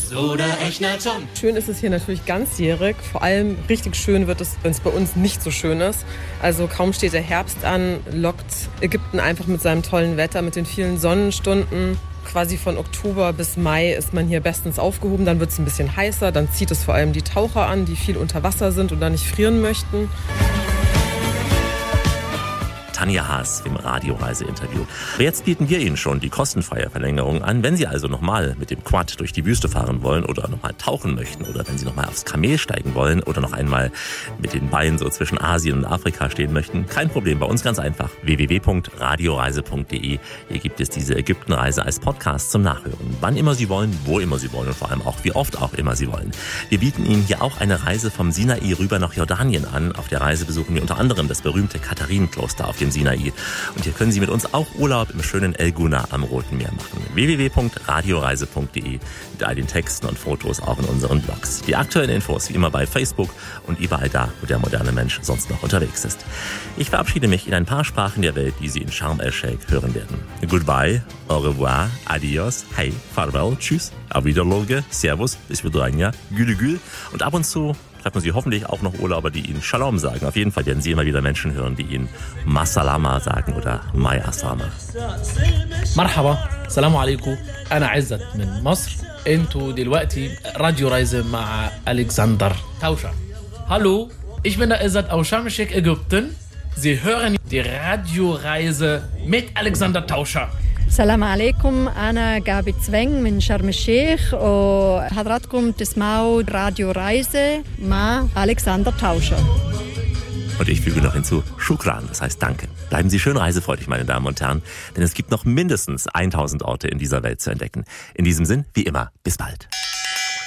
Schön ist es hier natürlich ganzjährig. Vor allem richtig schön wird es, wenn es bei uns nicht so schön ist. Also kaum steht der Herbst an, lockt Ägypten einfach mit seinem tollen Wetter, mit den vielen Sonnenstunden. Quasi von Oktober bis Mai ist man hier bestens aufgehoben. Dann wird es ein bisschen heißer. Dann zieht es vor allem die Taucher an, die viel unter Wasser sind und da nicht frieren möchten. Tanja Haas im Radioreise-Interview. Jetzt bieten wir Ihnen schon die kostenfreie Verlängerung an. Wenn Sie also nochmal mit dem Quad durch die Wüste fahren wollen oder nochmal tauchen möchten oder wenn Sie nochmal aufs Kamel steigen wollen oder noch einmal mit den Beinen so zwischen Asien und Afrika stehen möchten, kein Problem, bei uns ganz einfach. www.radioreise.de. Hier gibt es diese Ägyptenreise als Podcast zum Nachhören. Wann immer Sie wollen, wo immer Sie wollen und vor allem auch wie oft auch immer Sie wollen. Wir bieten Ihnen hier auch eine Reise vom Sinai rüber nach Jordanien an. Auf der Reise besuchen wir unter anderem das berühmte Katharinenkloster auf dem Sinai. Und hier können Sie mit uns auch Urlaub im schönen El Guna am Roten Meer machen. www.radioreise.de mit all den Texten und Fotos auch in unseren Blogs. Die aktuellen Infos wie immer bei Facebook und überall da, wo der moderne Mensch sonst noch unterwegs ist. Ich verabschiede mich in ein paar Sprachen der Welt, die Sie in Sharm el-Sheikh hören werden. Goodbye, au revoir, adios, hey, farewell, tschüss, auf Wiederloge, servus, bis vidranja, gül gül und ab und zu treffen Sie hoffentlich auch noch Urlauber, die Ihnen Shalom sagen. Auf jeden Fall werden Sie immer wieder Menschen hören, die Ihnen Masalama sagen oder Mai Asama. مرحبا السلام عليكم أنا عزت من مصر انتوا دلوقتي راديو رايزة مع ألكسندر تاوشا. Hallo, ich bin der Izzat aus Sharm el-Sheikh, Ägypten. Sie hören die Radioreise mit Alexander Tauscher. السلام عليكم أنا جابي تسوين من شرم الشيخ وحضراتكم تسمعوا راديو رايزة مع ألكسندر تاuscher. Und ich füge noch hinzu, Shukran, das heißt Danke. Bleiben Sie schön reisefreudig, meine Damen und Herren, denn es gibt noch mindestens 1000 Orte in dieser Welt zu entdecken. In diesem Sinn, wie immer, bis bald.